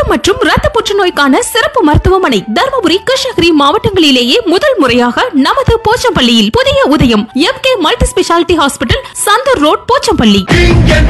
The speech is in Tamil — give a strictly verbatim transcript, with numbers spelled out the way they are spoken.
இதயம் மற்றும் ரத்த புற்றுநோய்க்கான சிறப்பு மருத்துவமனை தர்மபுரி, கிருஷ்ணகிரி மாவட்டங்களிலேயே முதல் முறையாக நமது போச்சம்பள்ளியில் புதிய உதயம் M K multi speciality hospital, Santoor road, Pochampalli.